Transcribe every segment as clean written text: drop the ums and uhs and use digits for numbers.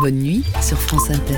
Bonne nuit sur France Inter.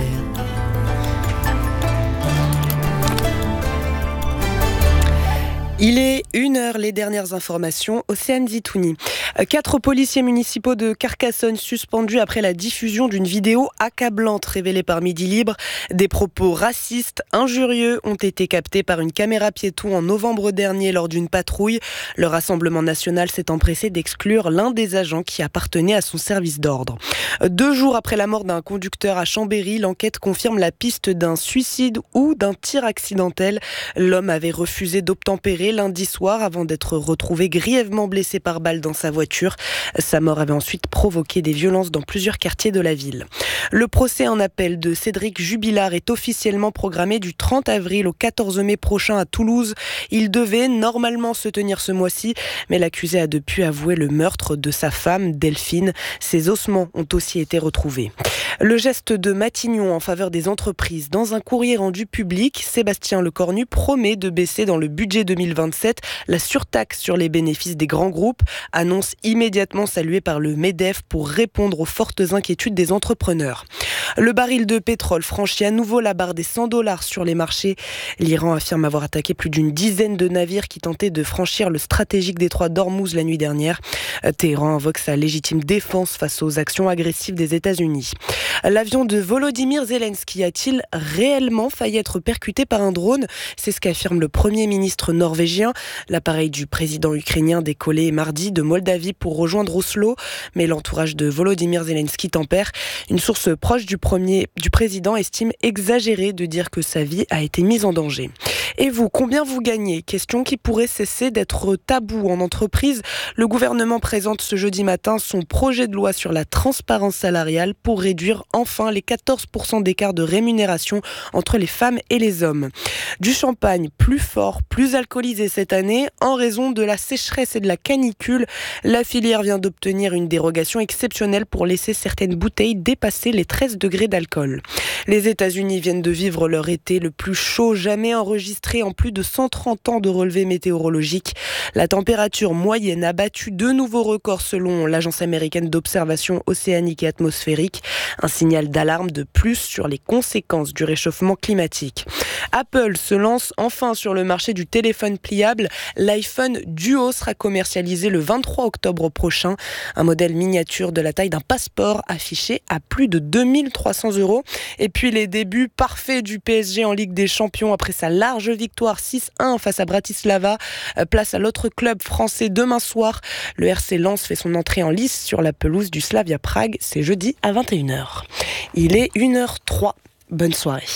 Il est 1h, les dernières informations, Océane Zitouni. 4 policiers municipaux de Carcassonne suspendus après la diffusion d'une vidéo accablante révélée par Midi Libre. Des propos racistes, injurieux ont été captés par une caméra piéton en novembre dernier lors d'une patrouille. Le Rassemblement national s'est empressé d'exclure l'un des agents qui appartenait à son service d'ordre. 2 jours après la mort d'un conducteur à Chambéry, l'enquête confirme la piste d'un suicide ou d'un tir accidentel. L'homme avait refusé d'obtempérer lundi soir avant d'être retrouvé grièvement blessé par balle dans sa voiture. Sa mort avait ensuite provoqué des violences dans plusieurs quartiers de la ville. Le procès en appel de Cédric Jubilard est officiellement programmé du 30 avril au 14 mai prochain à Toulouse. Il devait normalement se tenir ce mois-ci, mais l'accusé a depuis avoué le meurtre de sa femme, Delphine. Ses ossements ont aussi été retrouvés. Le geste de Matignon en faveur des entreprises. Dans un courrier rendu public, Sébastien Lecornu promet de baisser dans le budget 2027 la surtaxe sur les bénéfices des grands groupes, annonce immédiatement saluée par le MEDEF pour répondre aux fortes inquiétudes des entrepreneurs. Le baril de pétrole franchit à nouveau la barre des $100 sur les marchés. L'Iran affirme avoir attaqué plus d'une dizaine de navires qui tentaient de franchir le stratégique détroit d'Ormuz la nuit dernière. Téhéran invoque sa légitime défense face aux actions agressives des États-Unis. L'avion de Volodymyr Zelensky a-t-il réellement failli être percuté par un drone ? C'est ce qu'affirme le Premier ministre norvégien. L'appareil du président ukrainien décollait mardi de Moldavie pour rejoindre Oslo, mais l'entourage de Volodymyr Zelensky tempère. Une source proche du président estime exagéré de dire que sa vie a été mise en danger. Et vous, combien vous gagnez ? Question qui pourrait cesser d'être tabou en entreprise. Le gouvernement présente ce jeudi matin son projet de loi sur la transparence salariale pour réduire enfin les 14% d'écart de rémunération entre les femmes et les hommes. Du champagne plus fort, plus alcoolisé cette année en raison de la sécheresse et de la canicule. La filière vient d'obtenir une dérogation exceptionnelle pour laisser certaines bouteilles dépasser les 13 degrés d'alcool. Les États-Unis viennent de vivre leur été le plus chaud jamais enregistré en plus de 130 ans de relevés météorologiques. La température moyenne a battu de nouveaux records selon l'Agence américaine d'observation océanique et atmosphérique. Un signal d'alarme de plus sur les conséquences du réchauffement climatique. Apple se lance enfin sur le marché du téléphone pliable. L'iPhone Duo sera commercialisé le 23 octobre prochain. Un modèle miniature de la taille d'un passeport affiché à plus de 2300 €. Et puis les débuts parfaits du PSG en Ligue des Champions après sa large victoire 6-1 face à Bratislava. Place à l'autre club français demain soir. Le RC Lens fait son entrée en lice sur la pelouse du Slavia Prague. C'est jeudi à 21h. Il est 1h03. Bonne soirée.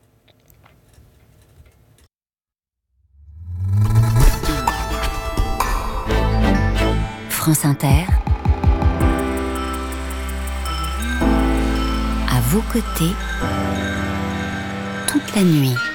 France Inter, à vos côtés, toute la nuit.